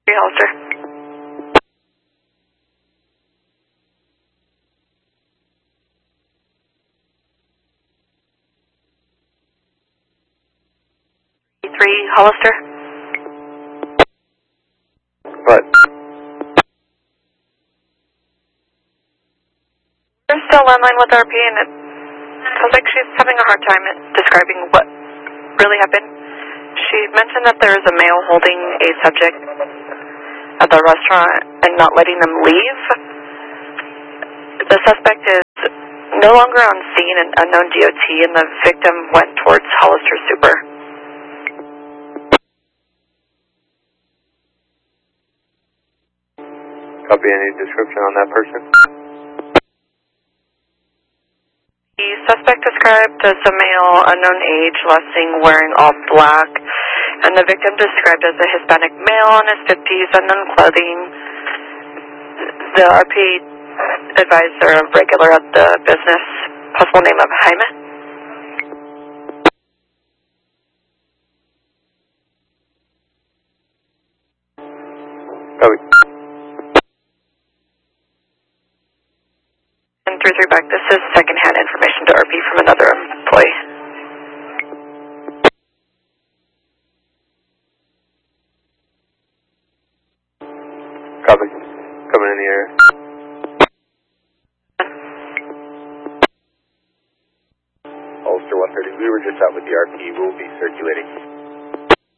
Hollister. Three Hollister. What? We're still online with RP, and it sounds like she's having a hard time describing what really happened. She mentioned that there is a male holding a subject at the restaurant and not letting them leave. The suspect is no longer on scene, an unknown DOT, and the victim went towards Hollister Super. Copy, any description on that person? The suspect described as a male, unknown age, last seen wearing all black, and the victim described as a Hispanic male in his 50s, unknown clothing. The RP advised they're a regular at the business, possible name of Jaime. Copy. And 3-3 back, this is secondhand information to RP from another employee. Copy. Coming in the area. Hollister 130, we were just out with the RP. We'll be circulating.